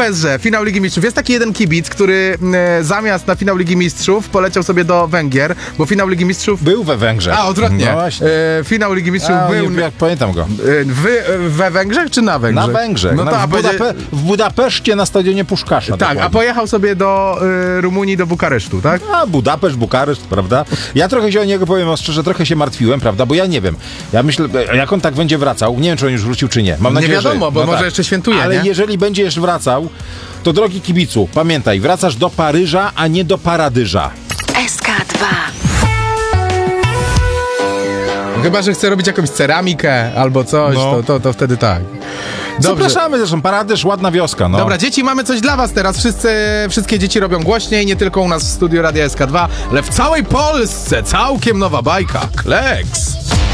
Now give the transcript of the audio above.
PSG, finał Ligi Mistrzów. Jest taki jeden kibic, który zamiast na finał Ligi Mistrzów poleciał sobie do Węgier, bo finał Ligi Mistrzów... Był we Węgrzech. A, odwrotnie. No właśnie. Finał Ligi Mistrzów był... Jak pamiętam go. We Węgrzech czy na Węgrzech? Na Węgrzech. No to, w Budapeszcie na stadionie Puszkasza. Tak, dokładnie. a pojechał sobie do Rumunii, do Bukaresztu, tak? A, Budapeszt, Bukareszt, prawda? Ja trochę się o niego, powiem szczerze, trochę się martwiłem, prawda? Bo ja nie wiem. Ja myślę, jak on tak będzie wracał, nie wiem, czy on już wrócił, czy nie. Mam nadzieję, nie wiadomo, że... bo może jeszcze świętuje, Ale nie? jeżeli będzie jeszcze wracał, to drogi kibicu, pamiętaj, wracasz do Paryża, a nie do Paradyża. SK2. Chyba że chce robić jakąś ceramikę albo coś, to wtedy tak. Dobrze. Zapraszamy zresztą, Paradyż, ładna wioska, no. Dobra, dzieci, mamy coś dla was teraz. Wszystkie dzieci robią głośniej, nie tylko u nas w studiu Radia SK2, ale w całej Polsce całkiem nowa bajka. Kleks!